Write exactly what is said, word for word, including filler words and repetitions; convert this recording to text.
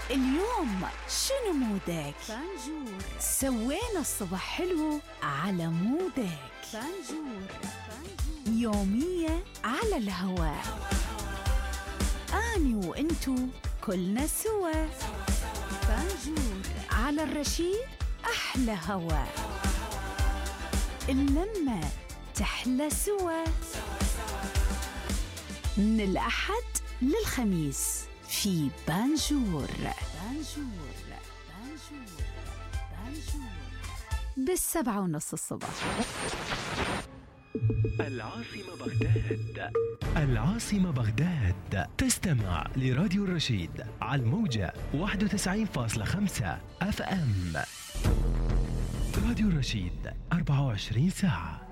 اليوم شنو مودك؟ بانجور. سوينا الصبح حلو على مودك. بانجور. يومية على الهواء، أني وإنتو كلنا سوا. بانجور على الرشيد أحلى هواء، اللمة تحلى سوا. من الأحد للخميس في بانجور. بانجور بانجور بانجور بالسبعة ونص الصبح. العاصمة بغداد. العاصمة بغداد تستمع لراديو الرشيد على الموجة واحد وتسعين فاصلة خمسة أف أم. راديو الرشيد أربعة وعشرين ساعة.